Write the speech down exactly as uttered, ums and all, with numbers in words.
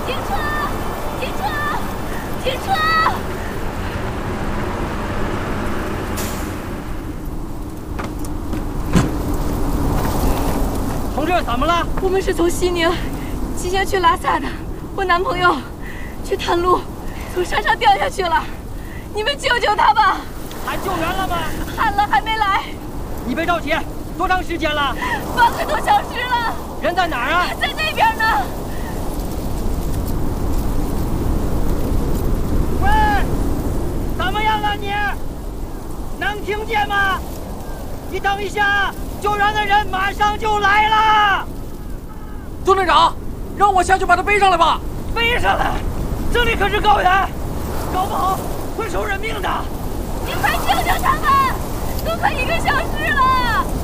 停车！停车！停车！ 同志，怎么了？ 我们是从西宁骑行去拉萨的，我男朋友去探路，从山上掉下去了，你们救救他吧！ 喊救援了吗？ 喊了，还没来。 你别着急，多长时间了？ 半个多小时了。 人在哪儿啊？ 在那边呢。 喂，怎么样了你？能听见吗？你等一下，救援的人马上就来了。 总队长，让我下去把他背上来吧。 背上来？这里可是高原，搞不好会出人命的。 你快救救他们！都快一个小时了。